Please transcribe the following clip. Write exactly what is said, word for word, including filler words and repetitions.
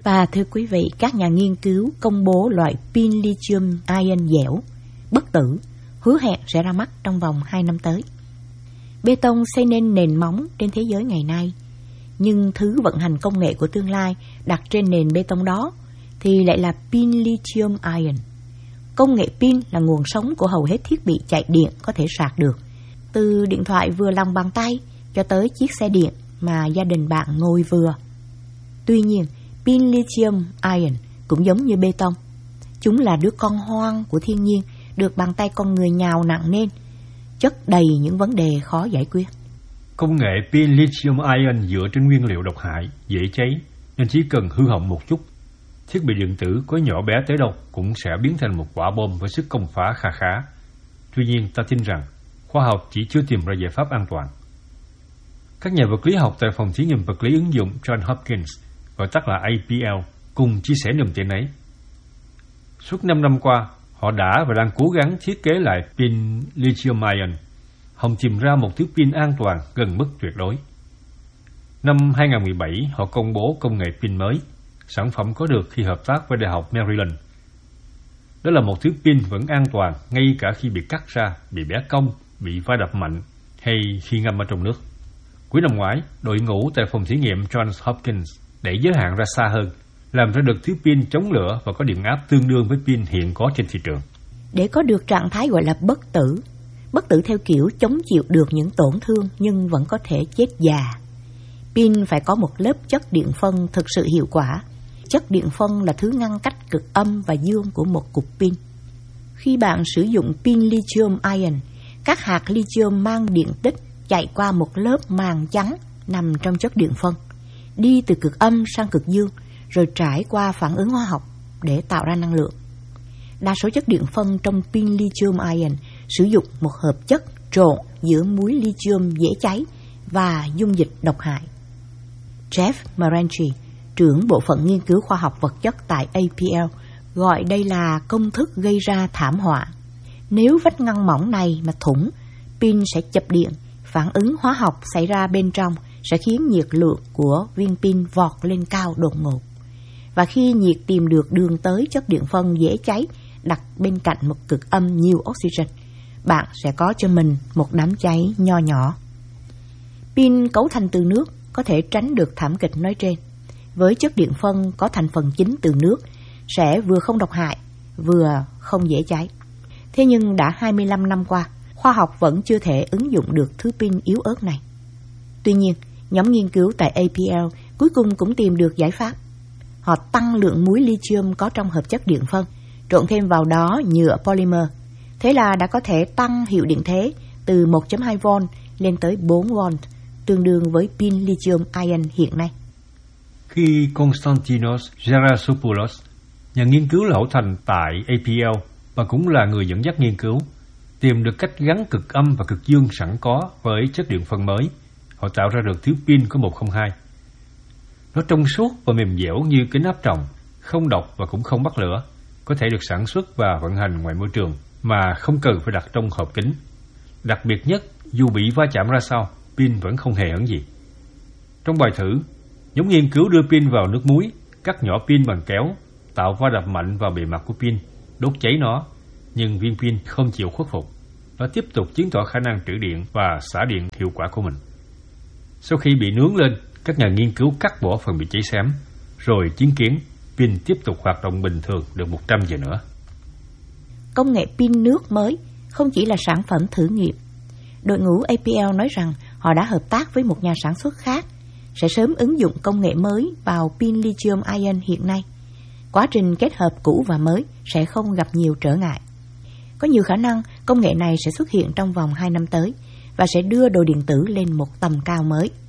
Và thưa quý vị, các nhà nghiên cứu công bố loại pin lithium ion dẻo, bất tử, hứa hẹn sẽ ra mắt trong vòng hai năm tới. Bê tông xây nên nền móng trên thế giới ngày nay, nhưng thứ vận hành công nghệ của tương lai đặt trên nền bê tông đó thì lại là pin lithium ion. Công nghệ pin là nguồn sống của hầu hết thiết bị chạy điện có thể sạc được, từ điện thoại vừa lòng bàn tay cho tới chiếc xe điện mà gia đình bạn ngồi vừa. Tuy nhiên, pin lithium ion cũng giống như bê tông. Chúng là đứa con hoang của thiên nhiên, được bàn tay con người nhào nặng nên, chất đầy những vấn đề khó giải quyết. Công nghệ pin lithium ion dựa trên nguyên liệu độc hại, dễ cháy, nên chỉ cần hư hỏng một chút, thiết bị điện tử có nhỏ bé tới đâu cũng sẽ biến thành một quả bom với sức công phá kha khá. Tuy nhiên, ta tin rằng khoa học chỉ chưa tìm ra giải pháp an toàn. Các nhà vật lý học tại phòng thí nghiệm vật lý ứng dụng John Hopkins, gọi tắt là A P L, cùng chia sẻ niềm tin ấy. Suốt năm năm qua, họ đã và đang cố gắng thiết kế lại pin lithium ion, hòng tìm ra một thứ pin an toàn gần mức tuyệt đối. Năm hai không một bảy, họ công bố công nghệ pin mới, sản phẩm có được khi hợp tác với Đại học Maryland. Đó là một thứ pin vẫn an toàn ngay cả khi bị cắt ra, bị bẻ cong, bị va đập mạnh hay khi ngâm ở trong nước. Cuối năm ngoái, đội ngũ tại phòng thí nghiệm Johns Hopkins đẩy giới hạn ra xa hơn, làm ra được thứ pin chống lửa và có điện áp tương đương với pin hiện có trên thị trường. Để có được trạng thái gọi là bất tử, bất tử theo kiểu chống chịu được những tổn thương nhưng vẫn có thể chết già, pin phải có một lớp chất điện phân thực sự hiệu quả. Chất điện phân là thứ ngăn cách cực âm và dương của một cục pin. Khi bạn sử dụng pin lithium ion, các hạt lithium mang điện tích chạy qua một lớp màng trắng nằm trong chất điện phân, đi từ cực âm sang cực dương, rồi trải qua phản ứng hóa học để tạo ra năng lượng. Đa số chất điện phân trong pin lithium ion sử dụng một hợp chất trộn giữa muối lithium dễ cháy và dung dịch độc hại. Jeff Maranchi, trưởng bộ phận nghiên cứu khoa học vật chất tại A P L, gọi đây là công thức gây ra thảm họa. Nếu vách ngăn mỏng này mà thủng, pin sẽ chập điện, phản ứng hóa học xảy ra bên trong sẽ khiến nhiệt lượng của viên pin vọt lên cao đột ngột. Và khi nhiệt tìm được đường tới chất điện phân dễ cháy đặt bên cạnh một cực âm nhiều oxygen, bạn sẽ có cho mình một đám cháy nho nhỏ. Pin cấu thành từ nước có thể tránh được thảm kịch nói trên. Với chất điện phân có thành phần chính từ nước sẽ vừa không độc hại, vừa không dễ cháy. Thế nhưng đã hai mươi lăm năm qua, khoa học vẫn chưa thể ứng dụng được thứ pin yếu ớt này. Tuy nhiên, nhóm nghiên cứu tại A P L cuối cùng cũng tìm được giải pháp. Họ tăng lượng muối lithium có trong hợp chất điện phân, trộn thêm vào đó nhựa polymer. Thế là đã có thể tăng hiệu điện thế từ một phẩy hai vôn lên tới bốn vôn, tương đương với pin lithium ion hiện nay. Khi Konstantinos Gerasopoulos, nhà nghiên cứu lão thành tại A P L và cũng là người dẫn dắt nghiên cứu, tìm được cách gắn cực âm và cực dương sẵn có với chất điện phân mới, họ tạo ra được thứ pin có một không hai. Nó trong suốt và mềm dẻo như kính áp tròng, không độc và cũng không bắt lửa, có thể được sản xuất và vận hành ngoài môi trường mà không cần phải đặt trong hộp kính. Đặc biệt nhất, dù bị va chạm ra sao, pin vẫn không hề hấn gì. Trong bài thử, nhóm nghiên cứu đưa pin vào nước muối, cắt nhỏ pin bằng kéo, tạo va đập mạnh vào bề mặt của pin, đốt cháy nó, nhưng viên pin không chịu khuất phục. Nó tiếp tục chứng tỏ khả năng trữ điện và xả điện hiệu quả của mình. Sau khi bị nướng lên, các nhà nghiên cứu cắt bỏ phần bị cháy xém, rồi chứng kiến pin tiếp tục hoạt động bình thường được một trăm giờ nữa. Công nghệ pin nước mới không chỉ là sản phẩm thử nghiệm. Đội ngũ A P L nói rằng họ đã hợp tác với một nhà sản xuất khác, sẽ sớm ứng dụng công nghệ mới vào pin lithium ion hiện nay. Quá trình kết hợp cũ và mới sẽ không gặp nhiều trở ngại. Có nhiều khả năng công nghệ này sẽ xuất hiện trong vòng hai năm tới và sẽ đưa đồ điện tử lên một tầm cao mới.